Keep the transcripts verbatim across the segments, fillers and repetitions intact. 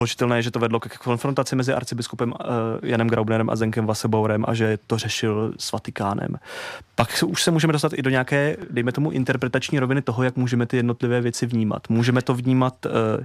Doložitelné je, že to vedlo k konfrontaci mezi arcibiskupem Janem Graubnerem a Zdenkem Wasserbauerem a že to řešil s Vatikánem. Pak už se můžeme dostat i do nějaké, dejme tomu, interpretační roviny toho, jak můžeme ty jednotlivé věci vnímat. Můžeme to vnímat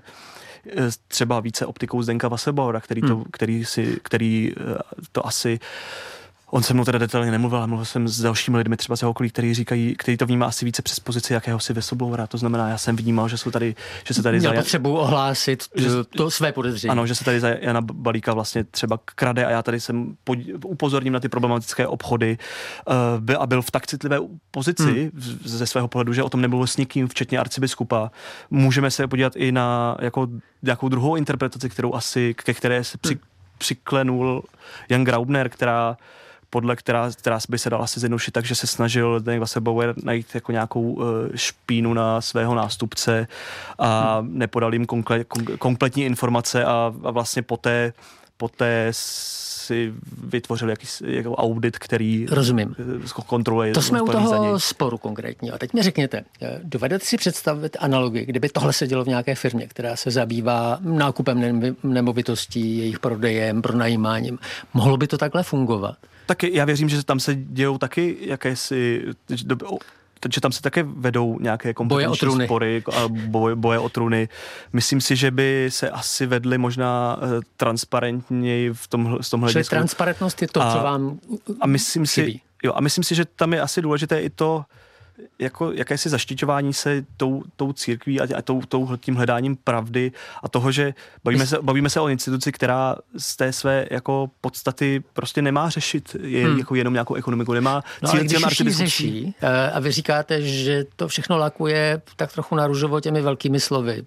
třeba více optikou Zdenka Wasserbauera, který to, hmm. který si, který to asi... On se mnou teda detailně nemluvil, ale mluvil jsem s dalšími lidmi, třeba z jeho okolí, kteří říkají, který to vnímá asi více přes pozici jakéhosi whistleblowera. To znamená, já jsem vnímal, že jsou tady, že se tady měl za potřebu ohlásit že, to své podezření. Ano, že se tady za Jana Balíka vlastně třeba krade a já tady jsem pod, upozorním na ty problematické obchody uh, a byl v tak citlivé pozici hmm. ze svého pohledu, že o tom nebylo s nikým, včetně arcibiskupa. Můžeme se podívat i na jako, nějakou druhou interpretaci, kterou asi, ke které se při, hmm. přiklenul Jan Graubner, která podle která, která by se dala asi zjednodušit, takže se snažil Zdeněk Wasserbauer najít jako nějakou uh, špínu na svého nástupce a hmm. nepodal jim komple, kom, kompletní informace a, a vlastně poté, poté si vytvořil jakýsi jako audit, který Rozumím. kontroluje. To jsme u toho sporu konkrétně. A teď mi řekněte, dovedete si představit analogii, kdyby tohle se dělo v nějaké firmě, která se zabývá nákupem nemovitostí, jejich prodejem, pronajímáním. Mohlo by to takhle fungovat? Tak já věřím, že tam se dějou taky jakési, že tam se také vedou nějaké kompetenční spory a boje, boje o trůny. Myslím si, že by se asi vedly možná transparentněji v tom, v tom hledisku. Čili transparentnost je to, a, co vám a myslím chybí. si, jo, a myslím si, že tam je asi důležité i to, jako jakési zaštiťování se tou, tou církví a, a tou, tou, tím hledáním pravdy a toho, že bavíme se, bavíme se o instituci, která z té své jako podstaty prostě nemá řešit je, hmm. jako jenom nějakou ekonomiku, nemá no, cíl, ale když už ji řeší a vy říkáte, že to všechno lakuje tak trochu na růžovo těmi velkými slovy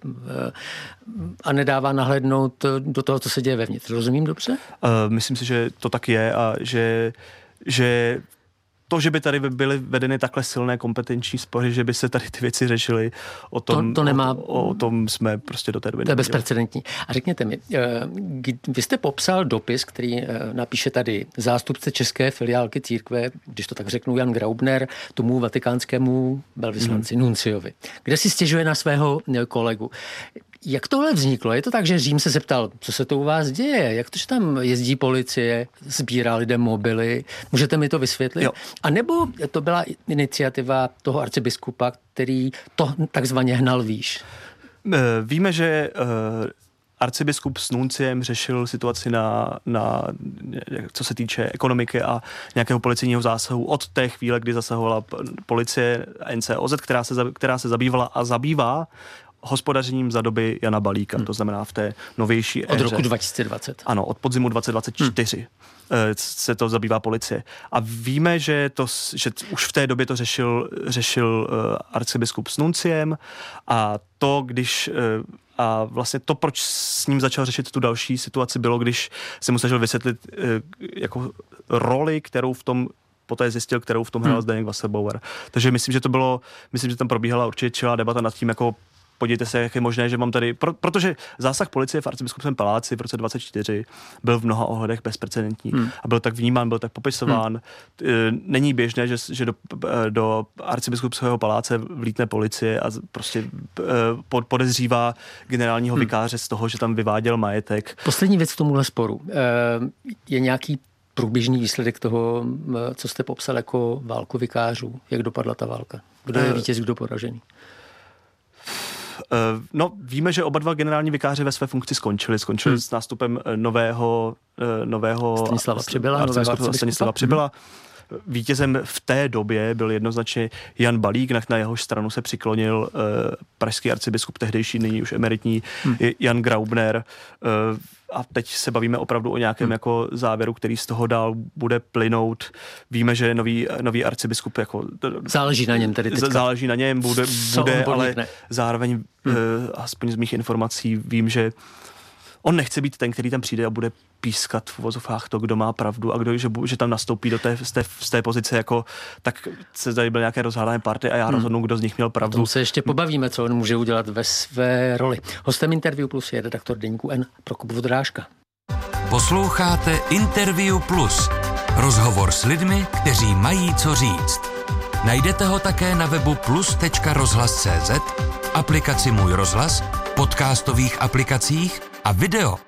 a nedává nahlédnout do toho, co se děje vevnitř. Rozumím dobře? Uh, myslím si, že to tak je a že, že to, že by tady byly vedeny takhle silné kompetenční spory, že by se tady ty věci řešily, o tom, to, to nemá, o, o tom jsme prostě do té doby. To je bezprecedentní. A řekněte mi, vy jste popsal dopis, který napíše tady zástupce české filiálky církve, když to tak řeknu, Jan Graubner, tomu vatikánskému velvyslanci hmm. Nunciovi, kde si stěžuje na svého kolegu. Jak tohle vzniklo? Je to tak, že Řím se zeptal, co se to u vás děje? Jak to, že tam jezdí policie, sbírá lidem mobily? Můžete mi to vysvětlit? Jo. A nebo to byla iniciativa toho arcibiskupa, který to takzvaně hnal výš? Víme, že arcibiskup s nunciem řešil situaci na, na, co se týče ekonomiky a nějakého policejního zásahu od té chvíle, kdy zasahovala policie N C O Z, která se, která se zabývala a zabývá hospodařením za doby Jana Balíka, hmm. to znamená v té novější éře. Od roku dva tisíce dvacet. Ano, od podzimu dva tisíce dvacet čtyři hmm. se to zabývá policie. A víme, že, to, že už v té době to řešil, řešil uh, arcibiskup s nunciem a to, když uh, a vlastně to, proč s ním začal řešit tu další situaci, bylo, když se mu snažil vysvětlit uh, jako roli, kterou v tom poté zjistil, kterou v tom hrál hmm. Zdeněk Wasserbauer. Takže myslím, že to bylo, myslím, že tam probíhala určitě čilá debata nad tím, jako podívejte se, jak je možné, že mám tady, pro, protože zásah policie v arcibiskupském paláci v roce dvacet čtyři byl v mnoha ohledech bezprecedentní hmm. a byl tak vnímán, byl tak popisován. Hmm. Není běžné, že, že do, do arcibiskupského paláce vlítne policie a prostě podezřívá generálního hmm. vikáře z toho, že tam vyváděl majetek. Poslední věc k tomuhle sporu. Je nějaký průběžný výsledek toho, co jste popsal jako válku vikářů? Jak dopadla ta válka? Kdo je vítěz, kdo poražený? No, víme, že oba dva generální vikáři ve své funkci skončili. Skončili hmm. s nástupem nového nového Stanislava Přibyla. Nového Stanislava Přibyla. Hmm. Vítězem v té době byl jednoznačně Jan Balík, na jehož stranu se přiklonil uh, pražský arcibiskup, tehdejší, nyní už emeritní, hmm. Jan Graubner. Uh, a teď se bavíme opravdu o nějakém hmm. jako závěru, který z toho dál bude plynout. Víme, že nový, nový arcibiskup jako... Záleží na něm tedy teďka. Záleží na něm, bude, bude ale zároveň, hmm. uh, aspoň z mých informací, vím, že on nechce být ten, který tam přijde a bude pískat v uvozovkách to, kdo má pravdu a kdo, že, že tam nastoupí do té, z, té, z té pozice jako, tak se tady byl nějaké rozhádané party a já hmm. rozhodnu, kdo z nich měl pravdu. O tom se ještě pobavíme, co on může udělat ve své roli. Hostem Interview Plus je redaktor deníku N Prokop Vodrážka. Posloucháte Interview Plus. Rozhovor s lidmi, kteří mají co říct. Najdete ho také na webu plus tečka rozhlas tečka cé zet, aplikaci Můj rozhlas, podcastových aplikacích a video